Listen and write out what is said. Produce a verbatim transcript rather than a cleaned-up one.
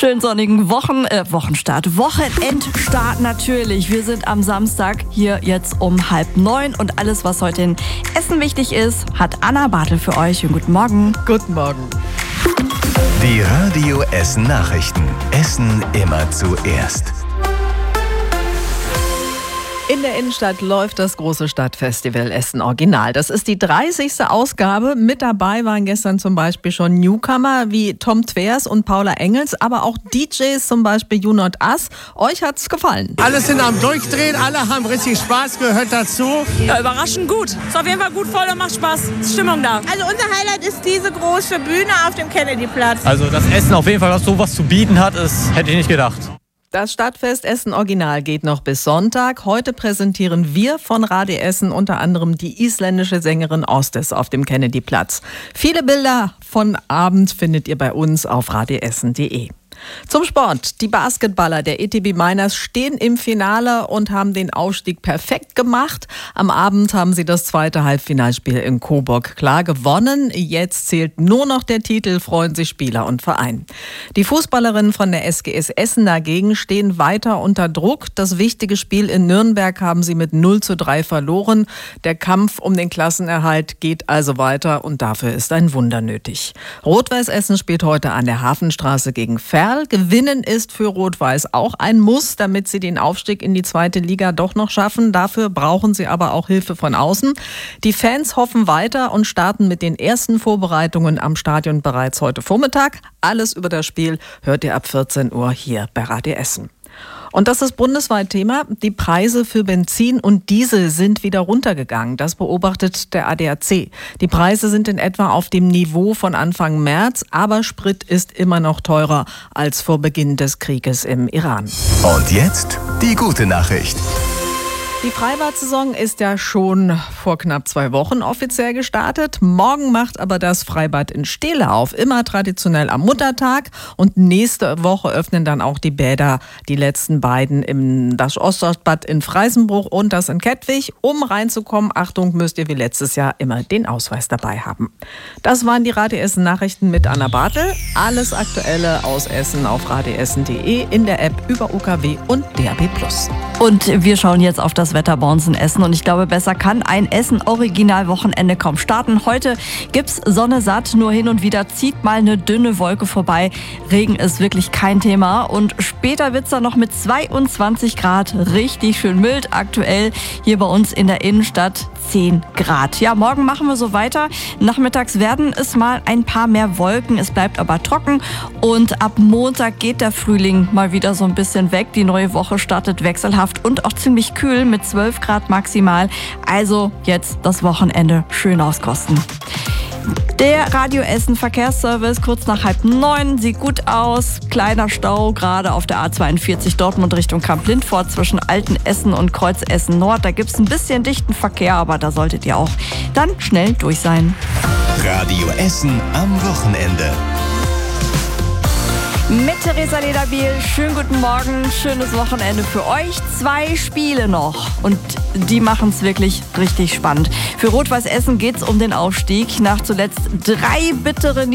Schönen sonnigen Wochen, äh, Wochenstart, Wochenendstart natürlich. Wir sind am Samstag hier jetzt um halb neun und alles, was heute in Essen wichtig ist, hat Anna Bartel für euch. Schönen guten Morgen. Guten Morgen. Die Radio Essen Nachrichten. Essen immer zuerst. In der Innenstadt läuft das große Stadtfestival Essen Original. Das ist die dreißigste Ausgabe. Mit dabei waren gestern zum Beispiel schon Newcomer wie Tom Twers und Paula Engels, aber auch D Js, zum Beispiel You Not Us. Euch hat's gefallen? Alle sind am Durchdrehen, alle haben richtig Spaß, gehört dazu. Ja, überraschend gut. Ist auf jeden Fall gut voll und macht Spaß. Ist Stimmung da. Also unser Highlight ist diese große Bühne auf dem Kennedy-Platz. Also das Essen auf jeden Fall, was sowas zu bieten hat, ist, hätte ich nicht gedacht. Das Stadtfest Essen Original geht noch bis Sonntag. Heute präsentieren wir von Radio Essen unter anderem die isländische Sängerin Ostis auf dem Kennedy-Platz. Viele Bilder von Abend findet ihr bei uns auf radioessen punkt de. Zum Sport. Die Basketballer der E T B Miners stehen im Finale und haben den Aufstieg perfekt gemacht. Am Abend haben sie das zweite Halbfinalspiel in Coburg klar gewonnen. Jetzt zählt nur noch der Titel, freuen sich Spieler und Verein. Die Fußballerinnen von der S G S Essen dagegen stehen weiter unter Druck. Das wichtige Spiel in Nürnberg haben sie mit null zu drei verloren. Der Kampf um den Klassenerhalt geht also weiter und dafür ist ein Wunder nötig. Rot-Weiß Essen spielt heute an der Hafenstraße gegen Ferl. Gewinnen ist für Rot-Weiß auch ein Muss, damit sie den Aufstieg in die zweite Liga doch noch schaffen. Dafür brauchen sie aber auch Hilfe von außen. Die Fans hoffen weiter und starten mit den ersten Vorbereitungen am Stadion bereits heute Vormittag. Alles über das Spiel hört ihr ab vierzehn Uhr hier bei Radio Essen. Und das ist bundesweit Thema. Die Preise für Benzin und Diesel sind wieder runtergegangen. Das beobachtet der A D A C. Die Preise sind in etwa auf dem Niveau von Anfang März, aber Sprit ist immer noch teurer als vor Beginn des Krieges im Iran. Und jetzt die gute Nachricht. Die Freibad-Saison ist ja schon vor knapp zwei Wochen offiziell gestartet. Morgen macht aber das Freibad in Steele auf, immer traditionell am Muttertag. Und nächste Woche öffnen dann auch die Bäder, die letzten beiden, im das Ostbad in Freisenbruch und das in Kettwig. Um reinzukommen, Achtung, müsst ihr wie letztes Jahr immer den Ausweis dabei haben. Das waren die Radio Essen Nachrichten mit Anna Bartel. Alles Aktuelle aus Essen auf radioessen punkt de, in der App über U K W und D A B plus. Und wir schauen jetzt auf das Wetter bei uns in Essen und ich glaube, besser kann ein Essen-Original-Wochenende kaum starten. Heute gibt's Sonne satt, nur hin und wieder zieht mal eine dünne Wolke vorbei. Regen ist wirklich kein Thema und später wird's dann noch mit zweiundzwanzig Grad richtig schön mild. Aktuell hier bei uns in der Innenstadt zehn Grad. Ja, morgen machen wir so weiter. Nachmittags werden es mal ein paar mehr Wolken, es bleibt aber trocken und ab Montag geht der Frühling mal wieder so ein bisschen weg. Die neue Woche startet wechselhaft und auch ziemlich kühl mit zwölf Grad maximal. Also jetzt das Wochenende schön auskosten. Der Radio Essen Verkehrsservice kurz nach halb neun sieht gut aus. Kleiner Stau gerade auf der A zweiundvierzig Dortmund Richtung Kamp-Lindfort zwischen Altenessen und Kreuzessen Nord. Da gibt es ein bisschen dichten Verkehr, aber da solltet ihr auch dann schnell durch sein. Radio Essen am Wochenende. Mit Theresa Lederbiel, schönen guten Morgen, schönes Wochenende für euch. Zwei Spiele noch und die machen es wirklich richtig spannend. Für Rot-Weiß Essen geht es um den Aufstieg nach zuletzt drei bitteren